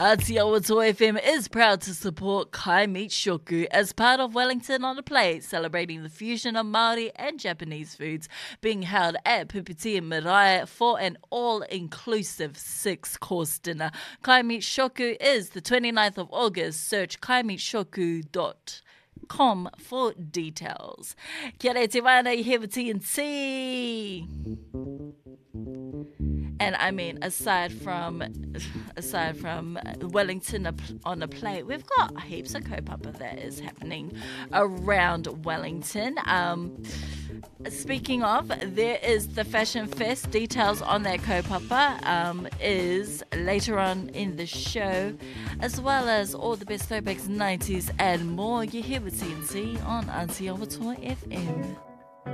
Aotearoa FM is proud to support Kai Meets Shoku as part of Wellington on a Plate, celebrating the fusion of Māori and Japanese foods, being held at Puputia Marae for an all-inclusive 6-course dinner. Kai Meets Shoku is the 29th of August. Search kaimeetshoku.com for details. Kia re te wāna I have a TNT. And I mean, aside from Wellington on a Plate, we've got heaps of kaupapa that is happening around Wellington. Speaking of, there is the Fashion Fest. Details on that kaupapa is later on in the show, as well as all the best throwbacks, 90s and more. You're here with TNT on Aotearoa FM.